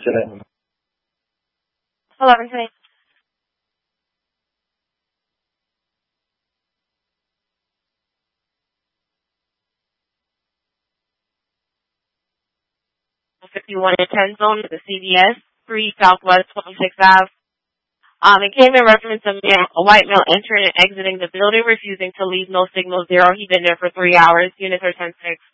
Hello, everything. #51 in 10 zone at the CVS, 3 Southwest 26th Ave. It came in reference to a white male entering and exiting the building, refusing to leave no signal 0. He'd been there for 3 hours. Units are 10-6.